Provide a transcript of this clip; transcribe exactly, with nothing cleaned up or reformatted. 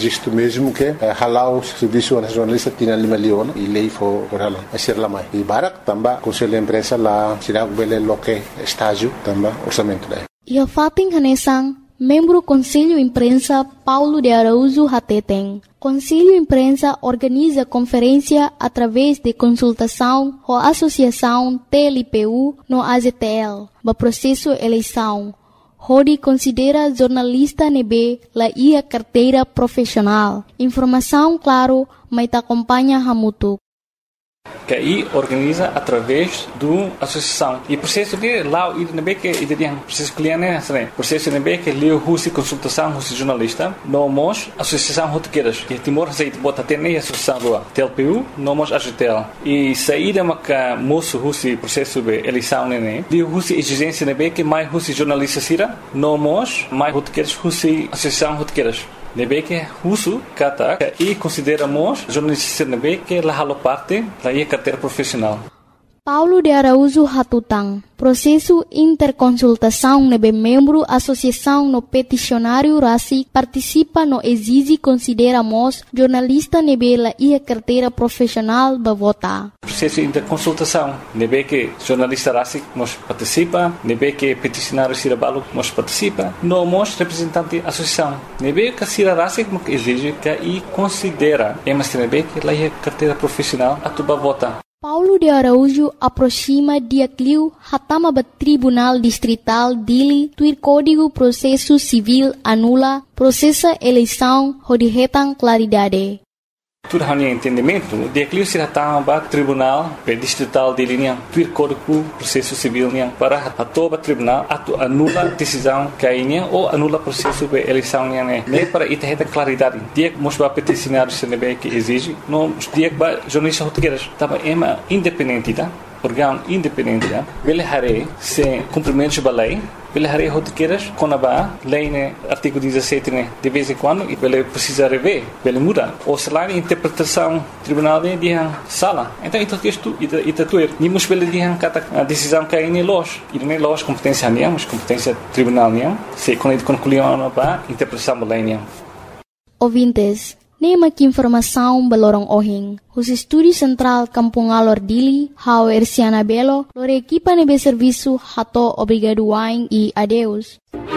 Visto mesmo que eh, halau serviço a jornalista tinha lima leona e lei for por halau. É ser lá mais. E barak também conselho de imprensa lá será bele loque estágio também orçamento daí. E a fating hanesang membro Conselho Imprensa Paulo de Araújo Hateteng. Conselho Imprensa organiza conferência através de consultação com a Associação T L P U no A Z T L, no processo eleição. Rodi considera jornalista nebe la ia carteira profissional. Informação claro, mas te acompanha hamutuk. Que aí organiza através do associação e processo de lá o I D que ele tem processo cliente né processo de que leu russo consultação russo jornalista nomos associação rotequeiras que Timor aceita bota até nem associação do T L P U nomos A G T L e saída maca moço russo processo de eleição né leu russo exigência de que mais russo jornalista sira nomos mais rotequeiras russo associação rotequeiras nebe que russo kata e consideramos jornalista nebe que la halo parte la ia carteira profissional. Paulo de Araújo Hatutang, processo interconsultação nebe membro associação no peticionário Rasi participa no exige consideramos jornalista nebe la ia carteira profissional ba vota. Processo interconsultação nebe que jornalista Rasi nos participa, nebe que peticionário Sirabalo nos participa, nomos representante associação nebe que Sira Rasi que exige que e considera emas nebe que la ia carteira profissional atuba vota. Paulo de Araújo aproxima dia cliu hatama ba Tribunal Distrital Dili tuir Código Processo Civil anula processa eleição rodihetang claridade. Tudo hanya entendimento dia cliu se hatama ba Tribunal Distrital Dili niang tuir Código Processo Civil niang para atoba tribunal atu anula decisão kainya ou anula processo de eleição niang ne para ita claridade dia mos ba peticionário se nebe que exige no dia ba jornalista rotequeiras tava ema independente tá órgão independente tá ele hare se cumprimentos ba lei ele hare rotequeiras com a ba lei né artigo dezessete né de vez em quando e ele precisa rever ele muda ou se lá interpretação tribunal de dia sala então isso texto ita ita tuer ni mos bele dia kata a decisão que aí los e nem los competência nem mas competência tribunal nem se quando concluiu ba interpretação ba lei nem ouvintes nema que informação balorong ohing. Os estúdios central Kampung Alor Dili, Hau Ersiana Belo, lore equipa nebe serviço hato obrigado wain e adeus.